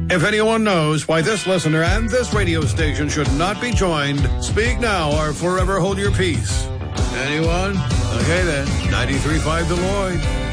If anyone knows why this listener and this radio station should not be joined, speak now or forever hold your peace. Anyone? Okay then, 93.5 The Lloyd.